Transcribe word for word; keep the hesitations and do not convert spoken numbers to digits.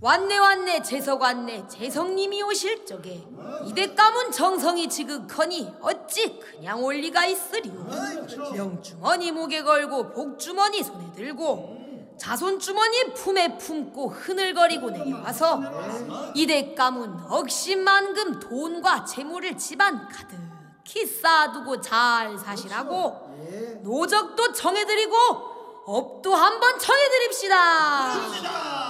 왔네 왔네 재석 왔네 재석님이 오실 적에 이대 가문 정성이 지극하니 어찌 그냥 올 리가 있으리오. 명주머니 목에 걸고 복주머니 손에 들고 자손주머니 품에 품고 흐늘거리고 내려와서 이대 가문 억십만금 돈과 재물을 집안 가득히 쌓아두고 잘 사시라고 노적도 청해드리고 업도 한번 청해드립시다.